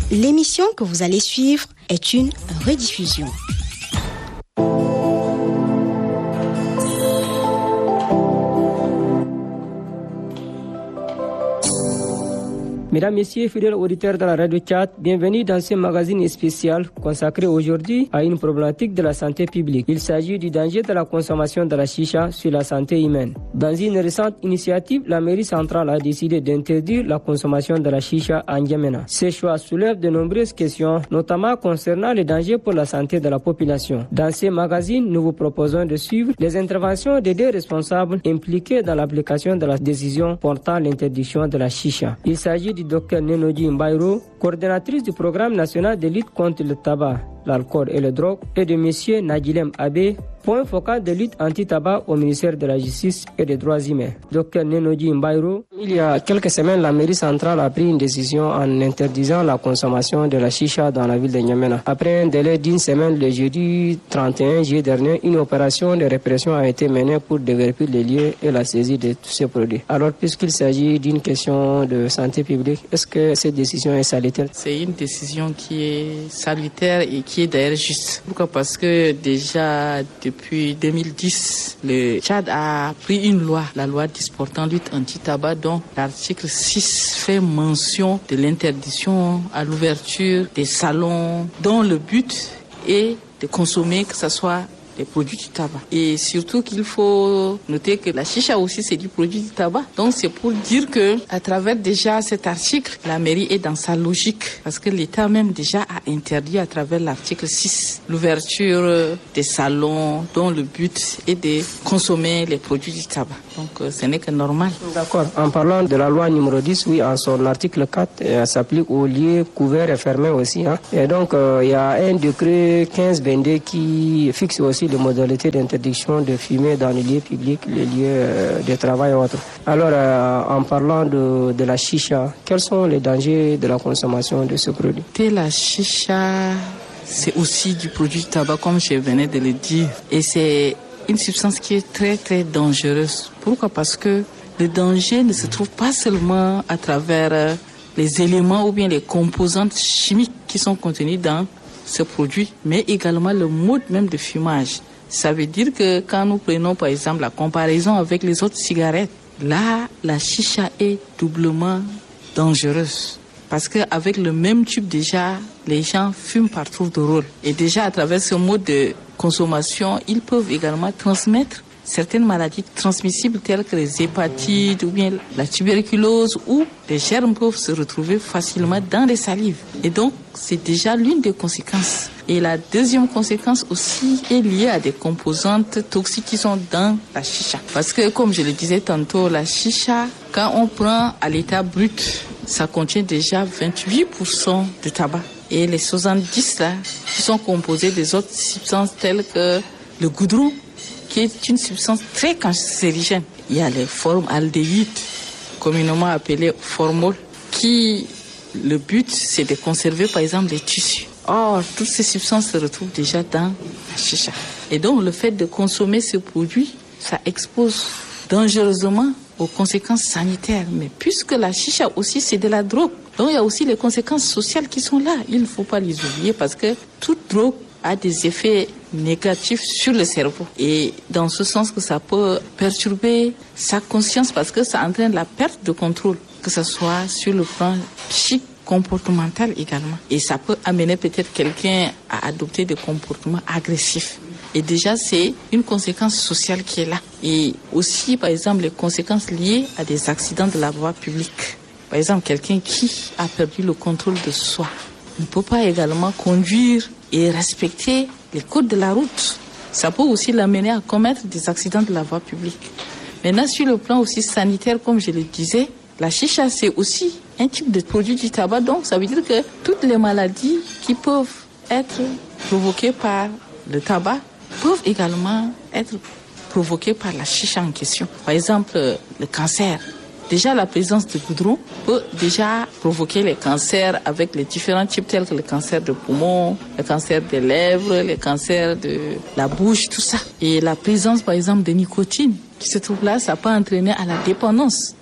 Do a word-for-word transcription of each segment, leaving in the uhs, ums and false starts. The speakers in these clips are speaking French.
L'émission que vous allez suivre est une rediffusion. Mesdames, Messieurs, fidèles auditeurs de la Radio Tchad, bienvenue dans ce magazine spécial consacré aujourd'hui à une problématique de la santé publique. Il s'agit du danger de la consommation de la chicha sur la santé humaine. Dans une récente initiative, la mairie centrale a décidé d'interdire la consommation de la chicha à N'Djamena. Ce choix soulève de nombreuses questions, notamment concernant les dangers pour la santé de la population. Dans ce magazine, nous vous proposons de suivre les interventions des deux responsables impliqués dans l'application de la décision portant l'interdiction de la chicha. Il s'agit du docteur Nenodji Mbaïro, coordonnatrice du programme national de lutte contre le tabac, l'alcool et les drogues, et de M. Nadjilem Abe, point focal de lutte anti-tabac au ministère de la Justice et des Droits humains. docteur Nenodji Mbaïro, il y a quelques semaines, la mairie centrale a pris une décision en interdisant la consommation de la chicha dans la ville de N'Djamena. Après un délai d'une semaine, le jeudi trente et un juillet dernier, une opération de répression a été menée pour déverrouiller les lieux et la saisie de tous ces produits. Alors, puisqu'il s'agit d'une question de santé publique, est-ce que cette décision est salutaire? C'est une décision qui est salutaire et qui est d'ailleurs juste. Pourquoi? Parce que déjà depuis deux mille dix, le Tchad a pris une loi, la loi disportant lutte anti-tabac, dont l'article six fait mention de l'interdiction à l'ouverture des salons dont le but est de consommer, que ce soit les produits du tabac. Et surtout qu'il faut noter que la chicha aussi c'est du produit du tabac. Donc c'est pour dire que à travers déjà cet article, la mairie est dans sa logique parce que l'État même déjà a interdit à travers l'article six l'ouverture des salons dont le but est de consommer les produits du tabac. Donc euh, ce n'est que normal. D'accord. En parlant de la loi numéro dix, oui, en son article quatre, elle s'applique aux lieux couverts et fermés aussi. Hein. Et donc euh, il y a un décret quinze vingt-deux qui fixe aussi les modalités d'interdiction de fumer dans les lieux publics, les lieux euh, de travail et autres. Alors, euh, en parlant de, de la chicha, quels sont les dangers de la consommation de ce produit? Et la chicha, c'est aussi du produit du tabac, comme je venais de le dire. Et c'est une substance qui est très, très dangereuse. Pourquoi? Parce que le danger ne se trouve pas seulement à travers euh, les éléments ou bien les composantes chimiques qui sont contenues dans ce produit, mais également le mode même de fumage. Ça veut dire que quand nous prenons par exemple la comparaison avec les autres cigarettes, là, la chicha est doublement dangereuse. Parce qu'avec le même tube déjà, les gens fument par tour de rôle. Et déjà à travers ce mode de consommation, ils peuvent également transmettre certaines maladies transmissibles telles que les hépatites ou bien la tuberculose, où les germes peuvent se retrouver facilement dans les salives. Et donc, c'est déjà l'une des conséquences. Et la deuxième conséquence aussi est liée à des composantes toxiques qui sont dans la chicha. Parce que, comme je le disais tantôt, la chicha, quand on prend à l'état brut, ça contient déjà vingt-huit pour cent de tabac. Et les soixante-dix là, qui sont composés des autres substances telles que le goudron, qui est une substance très cancérigène. Il y a les formaldéhydes, communément appelées formol, qui, le but, c'est de conserver, par exemple, les tissus. Or, toutes ces substances se retrouvent déjà dans la chicha. Et donc, le fait de consommer ce produit, ça expose dangereusement aux conséquences sanitaires. Mais puisque la chicha aussi, c'est de la drogue, donc il y a aussi les conséquences sociales qui sont là. Il ne faut pas les oublier parce que toute drogue a des effets négatifs sur le cerveau. Et dans ce sens que ça peut perturber sa conscience parce que ça entraîne la perte de contrôle, que ce soit sur le plan psychique, comportemental également. Et ça peut amener peut-être quelqu'un à adopter des comportements agressifs. Et déjà, c'est une conséquence sociale qui est là. Et aussi, par exemple, les conséquences liées à des accidents de la voie publique. Par exemple, quelqu'un qui a perdu le contrôle de soi ne peut pas également conduire et respecter les codes de la route. Ça peut aussi l'amener à commettre des accidents de la voie publique. Maintenant, sur le plan aussi sanitaire, comme je le disais, la chicha, c'est aussi un type de produit du tabac. Donc, ça veut dire que toutes les maladies qui peuvent être provoquées par le tabac peuvent également être provoquées par la chicha en question. Par exemple, le cancer. Déjà, la présence de goudron peut déjà provoquer les cancers avec les différents types tels que le cancer de poumon, le cancer des lèvres, le cancer de la bouche, tout ça. Et la présence, par exemple, de nicotine qui se trouve là, ça peut entraîner à la dépendance.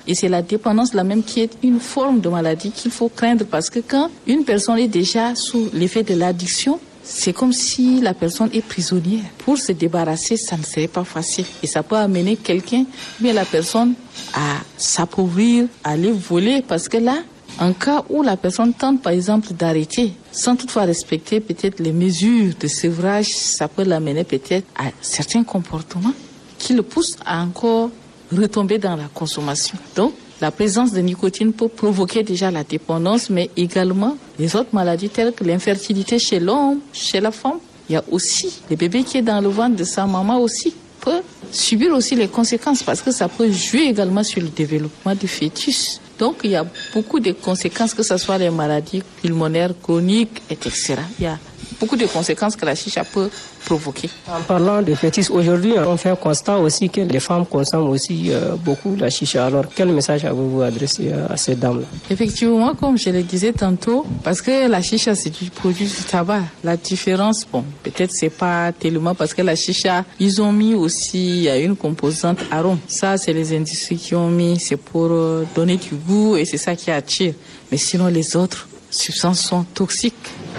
Et c'est la dépendance là même qui est une forme de maladie qu'il faut craindre parce que quand une personne est déjà sous l'effet de l'addiction, c'est comme si la personne est prisonnière. Pour se débarrasser, ça ne serait pas facile. Et ça peut amener quelqu'un, bien la personne, à s'appauvrir, à aller voler. Parce que là, en cas où la personne tente par exemple d'arrêter, sans toutefois respecter peut-être les mesures de sevrage, ça peut l'amener peut-être à certains comportements qui le poussent à encore retomber dans la consommation. Donc, la présence de nicotine peut provoquer déjà la dépendance, mais également les autres maladies telles que l'infertilité chez l'homme, chez la femme. Il y a aussi le bébé qui est dans le ventre de sa maman aussi peut subir aussi les conséquences parce que ça peut jouer également sur le développement du fœtus. Donc, il y a beaucoup de conséquences, que ce soit les maladies pulmonaires, chroniques, et cetera. Il y a beaucoup de conséquences que la chicha peut provoquer. En parlant de fœtus, aujourd'hui, on fait un constat aussi que les femmes consomment aussi euh, beaucoup la chicha. Alors, quel message avez-vous adressé à, à ces dames-là? Effectivement, comme je le disais tantôt, parce que la chicha, c'est du produit du tabac. La différence, bon, peut-être c'est pas tellement parce que la chicha, ils ont mis aussi une composante arôme. Ça, c'est les industries qui ont mis, c'est pour euh, donner du goût et c'est ça qui attire. Mais sinon, les autres substances sont toxiques.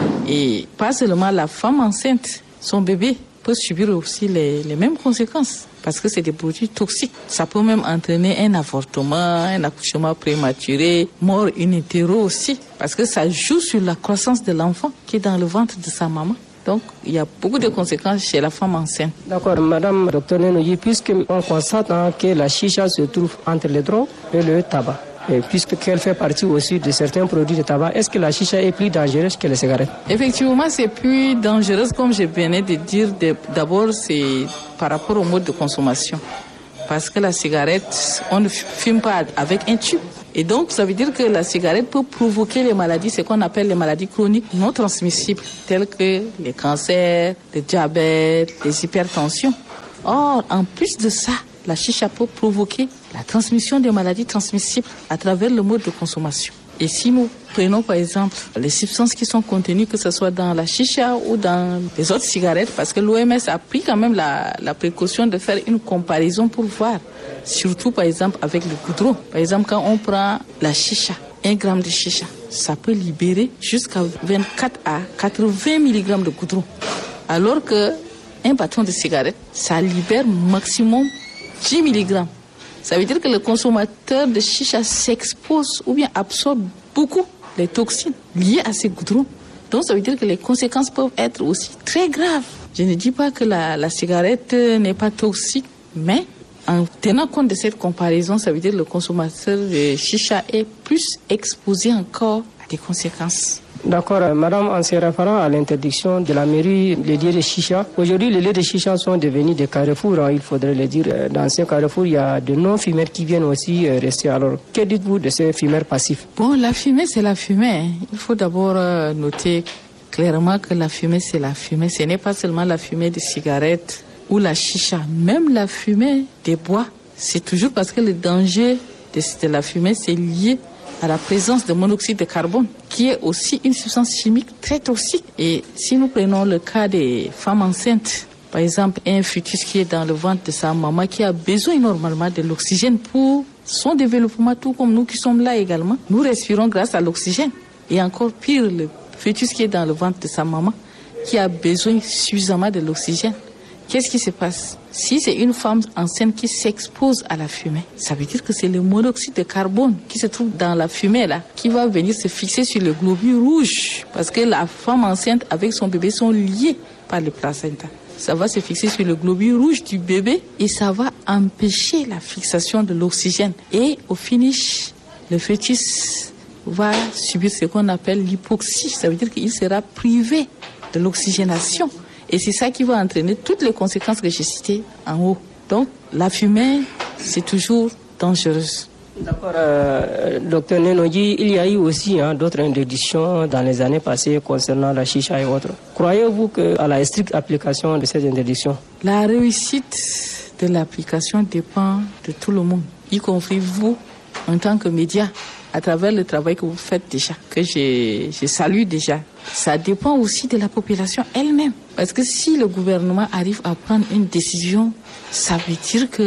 Et pas seulement la femme enceinte, son bébé peut subir aussi les, les mêmes conséquences parce que c'est des produits toxiques. Ça peut même entraîner un avortement, un accouchement prématuré, mort in utero aussi parce que ça joue sur la croissance de l'enfant qui est dans le ventre de sa maman. Donc, il y a beaucoup de conséquences chez la femme enceinte. D'accord, Madame Docteur Nenoyi, puisqu'on constate hein, que la chicha se trouve entre les drogues et le tabac, et puisqu'elle fait partie aussi de certains produits de tabac, est-ce que la chicha est plus dangereuse que les cigarettes? Effectivement, c'est plus dangereuse, comme je venais de dire. D'abord, c'est par rapport au mode de consommation. Parce que la cigarette, on ne fume pas avec un tube. Et donc, ça veut dire que la cigarette peut provoquer les maladies, ce qu'on appelle les maladies chroniques non transmissibles, telles que les cancers, le diabète, les hypertensions. Or, en plus de ça, la chicha peut provoquer la transmission des maladies transmissibles à travers le mode de consommation. Et si nous prenons par exemple les substances qui sont contenues, que ce soit dans la chicha ou dans les autres cigarettes, parce que l'O M S a pris quand même la, la précaution de faire une comparaison pour voir, surtout par exemple avec le goudron. Par exemple, quand on prend la chicha, un gramme de chicha, ça peut libérer jusqu'à vingt-quatre à quatre-vingts milligrammes de goudron. Alors que un bâton de cigarette, ça libère maximum dix milligrammes. Ça veut dire que le consommateur de chicha s'expose ou bien absorbe beaucoup les toxines liées à ces goudrons. Donc ça veut dire que les conséquences peuvent être aussi très graves. Je ne dis pas que la, la cigarette n'est pas toxique, mais en tenant compte de cette comparaison, ça veut dire que le consommateur de chicha est plus exposé encore à des conséquences. D'accord, madame, en se référant à l'interdiction de la mairie des lieux de chicha, aujourd'hui les lieux de chicha sont devenus des carrefours, hein, il faudrait le dire. Dans ces carrefours, il y a de non-fumeurs qui viennent aussi rester. Alors, que dites-vous de ces fumeurs passifs? Bon, la fumée, c'est la fumée. Il faut d'abord noter clairement que la fumée, c'est la fumée. Ce n'est pas seulement la fumée des cigarettes ou la chicha, même la fumée des bois. C'est toujours parce que le danger de, de la fumée, c'est lié à la présence de monoxyde de carbone, qui est aussi une substance chimique très toxique. Et si nous prenons le cas des femmes enceintes, par exemple, un fœtus qui est dans le ventre de sa maman, qui a besoin normalement de l'oxygène pour son développement, tout comme nous qui sommes là également, nous respirons grâce à l'oxygène. Et encore pire, le fœtus qui est dans le ventre de sa maman, qui a besoin suffisamment de l'oxygène. Qu'est-ce qui se passe? Si c'est une femme enceinte qui s'expose à la fumée, ça veut dire que c'est le monoxyde de carbone qui se trouve dans la fumée là, qui va venir se fixer sur le globule rouge. Parce que la femme enceinte avec son bébé sont liés par le placenta. Ça va se fixer sur le globule rouge du bébé et ça va empêcher la fixation de l'oxygène. Et au finish, le fœtus va subir ce qu'on appelle l'hypoxie. Ça veut dire qu'il sera privé de l'oxygénation. Et c'est ça qui va entraîner toutes les conséquences que j'ai citées en haut. Donc, la fumée, c'est toujours dangereuse. D'accord, euh, docteur Nenoyi, il y a eu aussi hein, d'autres interdictions dans les années passées concernant la chicha et autres. Croyez-vous qu'à la stricte application de ces interdictions? La réussite de l'application dépend de tout le monde, y compris vous en tant que média, à travers le travail que vous faites déjà, que je, je salue déjà. Ça dépend aussi de la population elle-même. Parce que si le gouvernement arrive à prendre une décision, ça veut dire que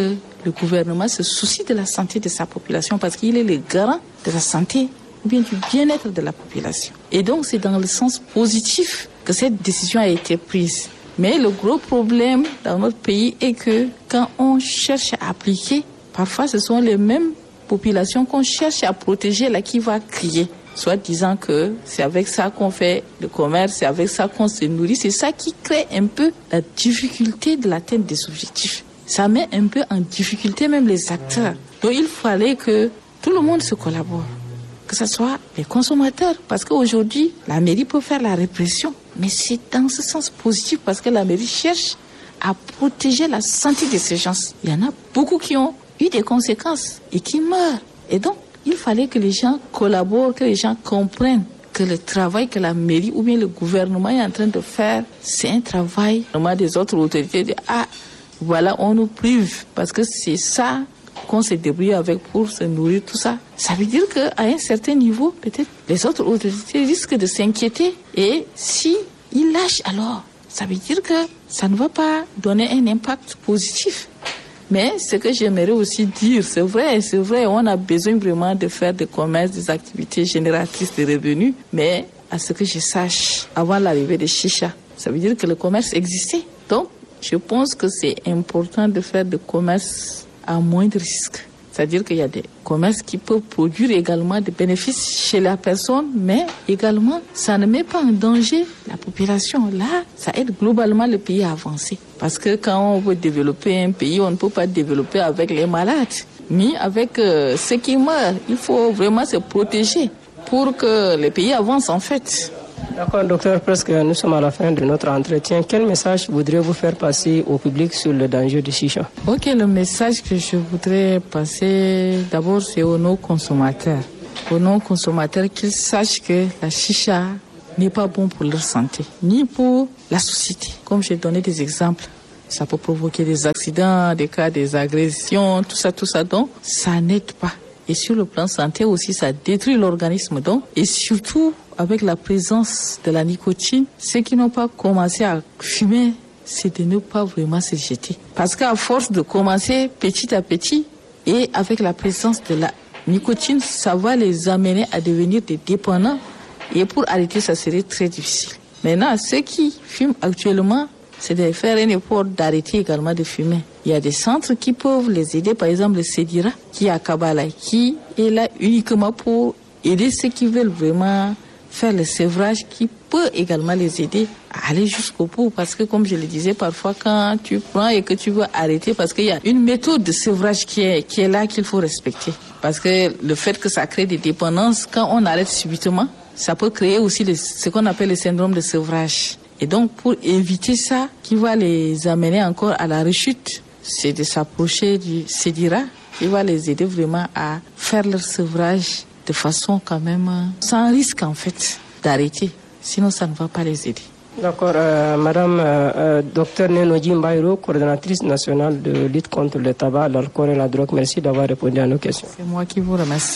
le gouvernement se soucie de la santé de sa population parce qu'il est le garant de la santé ou bien du bien-être de la population. Et donc, c'est dans le sens positif que cette décision a été prise. Mais le gros problème dans notre pays est que quand on cherche à appliquer, parfois ce sont les mêmes populations qu'on cherche à protéger là qui va crier. Soit disant que c'est avec ça qu'on fait le commerce, c'est avec ça qu'on se nourrit. C'est ça qui crée un peu la difficulté de l'atteinte des objectifs. Ça met un peu en difficulté même les acteurs. Donc il fallait que tout le monde se collabore. Que ce soit les consommateurs, parce qu'aujourd'hui, la mairie peut faire la répression. Mais c'est dans ce sens positif, parce que la mairie cherche à protéger la santé de ces gens. Il y en a beaucoup qui ont eu des conséquences et qui meurent. Et donc, il fallait que les gens collaborent, que les gens comprennent que le travail que la mairie ou bien le gouvernement est en train de faire, c'est un travail vraiment des autres autorités. De, ah, voilà, on nous prive, parce que c'est ça qu'on se débrouille avec pour se nourrir, tout ça. Ça veut dire qu'à un certain niveau, peut-être, les autres autorités risquent de s'inquiéter. Et si ils lâchent, alors, ça veut dire que ça ne va pas donner un impact positif. Mais ce que j'aimerais aussi dire, c'est vrai, c'est vrai, on a besoin vraiment de faire des commerces, des activités génératrices de revenus. Mais à ce que je sache, avant l'arrivée des chichas, ça veut dire que le commerce existait. Donc, je pense que c'est important de faire des commerces à moindre risque. C'est-à-dire qu'il y a des commerces qui peuvent produire également des bénéfices chez la personne, mais également, ça ne met pas en danger la population. Là, ça aide globalement le pays à avancer. Parce que quand on veut développer un pays, on ne peut pas développer avec les malades, ni avec euh, ceux qui meurent. Il faut vraiment se protéger pour que le pays avance en fait. D'accord, docteur, presque nous sommes à la fin de notre entretien. Quel message voudriez-vous faire passer au public sur le danger du chicha? Ok, le message que je voudrais passer, d'abord, c'est aux non-consommateurs. Aux non-consommateurs qu'ils sachent que la chicha n'est pas bon pour leur santé, ni pour la société. Comme j'ai donné des exemples, ça peut provoquer des accidents, des cas, des agressions, tout ça, tout ça. Donc, ça n'aide pas. Et sur le plan santé aussi, ça détruit l'organisme. Donc, et surtout, avec la présence de la nicotine, ceux qui n'ont pas commencé à fumer, c'est de ne pas vraiment se jeter. Parce qu'à force de commencer petit à petit, et avec la présence de la nicotine, ça va les amener à devenir des dépendants. Et pour arrêter, ça serait très difficile. Maintenant, ceux qui fument actuellement, c'est de faire un effort d'arrêter également de fumer. Il y a des centres qui peuvent les aider, par exemple le Sedira, qui est à Kabbalah, qui est là uniquement pour aider ceux qui veulent vraiment faire le sevrage, qui peut également les aider à aller jusqu'au bout. Parce que comme je le disais, parfois quand tu prends et que tu veux arrêter, parce qu'il y a une méthode de sevrage qui est, qui est là qu'il faut respecter. Parce que le fait que ça crée des dépendances, quand on arrête subitement, ça peut créer aussi le, ce qu'on appelle le syndrome de sevrage. Et donc pour éviter ça, qui va les amener encore à la rechute, c'est de s'approcher du Sedira, qui va les aider vraiment à faire leur sevrage de façon quand même sans risque en fait d'arrêter, sinon ça ne va pas les aider. D'accord, euh, Madame euh, Docteur Nenodji Mbaïro, coordonnatrice nationale de lutte contre le tabac, l'alcool et la drogue, merci d'avoir répondu à nos questions. C'est moi qui vous remercie.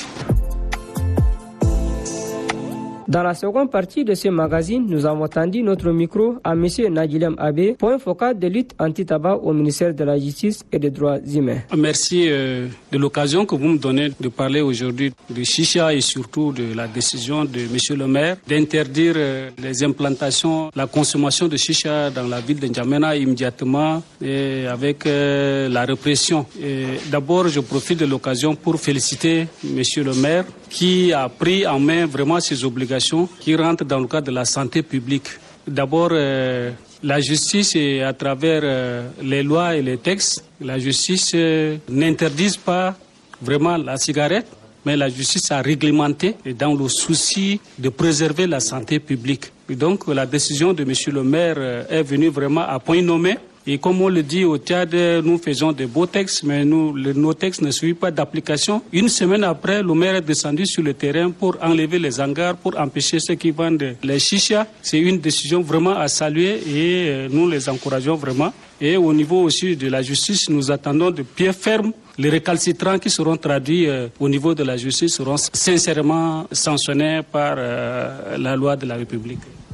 Dans la seconde partie de ce magazine, nous avons tendu notre micro à M. Nadilem Abe, point focal de lutte anti-tabac au ministère de la Justice et des Droits humains. Merci euh, de l'occasion que vous me donnez de parler aujourd'hui de chicha et surtout de la décision de M. le maire d'interdire euh, les implantations, la consommation de chicha dans la ville de N'Djamena immédiatement et avec euh, la répression. Et d'abord, je profite de l'occasion pour féliciter M. le maire qui a pris en main vraiment ses obligations qui rentrent dans le cadre de la santé publique. D'abord, euh, la justice, et à travers euh, les lois et les textes, la justice euh, n'interdise pas vraiment la cigarette, mais la justice a réglementé et dans le souci de préserver la santé publique. Et donc, la décision de M. le maire euh, est venue vraiment à point nommé. Et comme on le dit au Tchad, nous faisons de beaux textes, mais nous, le, nos textes ne suivent pas d'application. Une semaine après, le maire est descendu sur le terrain pour enlever les hangars, pour empêcher ceux qui vendent les chichas. C'est une décision vraiment à saluer et euh, nous les encourageons vraiment. Et au niveau aussi de la justice, nous attendons de pied ferme. Les récalcitrants qui seront traduits euh, au niveau de la justice seront sincèrement sanctionnés par euh, la loi de la République.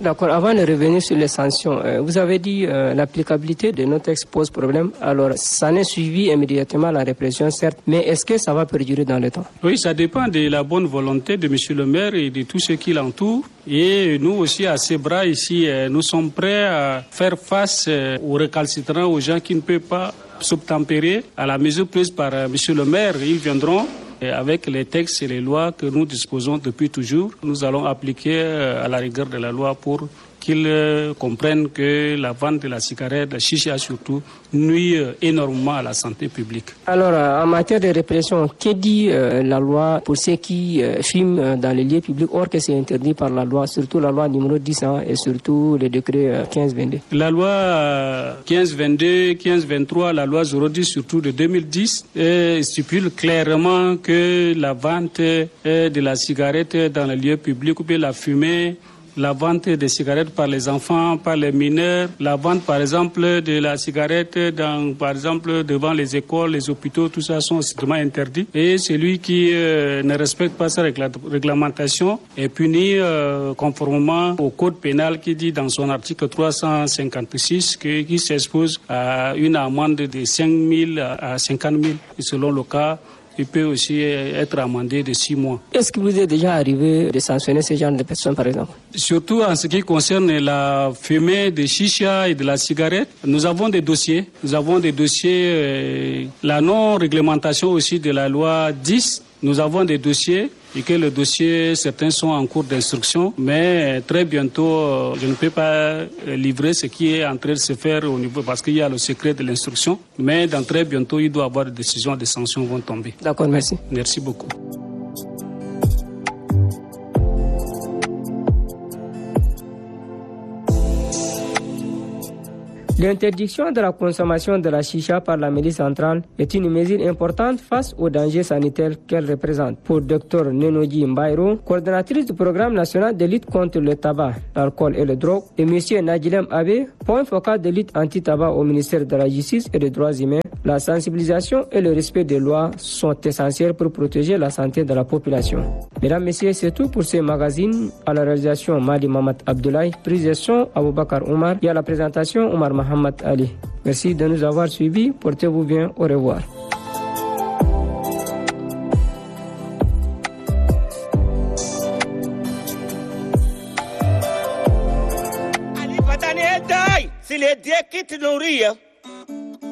D'accord, avant de revenir sur les sanctions, euh, vous avez dit euh, l'applicabilité de nos textes pose problème. Alors, ça n'est suivi immédiatement la répression, certes, mais est-ce que ça va perdurer dans le temps? Oui, ça dépend de la bonne volonté de M. le maire et de tous ceux qui l'entourent. Et nous aussi, à ces bras ici, euh, nous sommes prêts à faire face euh, aux récalcitrants, aux gens qui ne peuvent pas s'obtempérer. À la mesure prise par euh, M. le maire, ils viendront. Et avec les textes et les lois que nous disposons depuis toujours, nous allons appliquer à la rigueur de la loi pour qu'ils comprennent que la vente de la cigarette, de la chicha surtout, nuit énormément à la santé publique. Alors, en matière de répression, que dit euh, la loi pour ceux qui euh, fument dans les lieux publics, or que c'est interdit par la loi, surtout la loi numéro dix hein, et surtout le décret euh, quinze vingt-deux? La loi euh, quinze vingt-deux, quinze vingt-trois, la loi zéro dix surtout de deux mille dix, euh, stipule clairement que la vente euh, de la cigarette dans les lieux publics ou bien la fumée, la vente des cigarettes par les enfants, par les mineurs, la vente par exemple de la cigarette dans, par exemple devant les écoles, les hôpitaux, tout ça sont strictement interdits. Et celui qui euh, ne respecte pas cette régla- réglementation est puni euh, conformément au code pénal qui dit dans son article trois cent cinquante-six que, qui s'expose à une amende de cinq mille à cinquante mille selon le cas. Il peut aussi être amendé de six mois. Est-ce que vous êtes déjà arrivé de sanctionner ce genre de personnes, par exemple? Surtout en ce qui concerne la fumée de chicha et de la cigarette, nous avons des dossiers. Nous avons des dossiers, euh, la non-réglementation aussi de la loi dix. Nous avons des dossiers et que les dossiers, certains sont en cours d'instruction, mais très bientôt, je ne peux pas livrer ce qui est en train de se faire au niveau, parce qu'il y a le secret de l'instruction, mais dans très bientôt, il doit y avoir des décisions, des sanctions vont tomber. D'accord, merci. Merci beaucoup. L'interdiction de la consommation de la chicha par la mairie centrale est une mesure importante face aux dangers sanitaires qu'elle représente. Pour Dr Nenoji Mbairo, coordonnatrice du programme national de lutte contre le tabac, l'alcool et le drogue, et M. Nadjilem Abe, point focal de lutte anti-tabac au ministère de la Justice et des Droits humains, la sensibilisation et le respect des lois sont essentiels pour protéger la santé de la population. Mesdames, Messieurs, c'est tout pour ce magazine. À la réalisation, Mali Mamad Abdoulaye, prise de son, Aboubakar Omar, et à la présentation, Omar Mohamed Ali. Merci de nous avoir suivis. Portez-vous bien. Au revoir. Si les dieux quittent nos riz,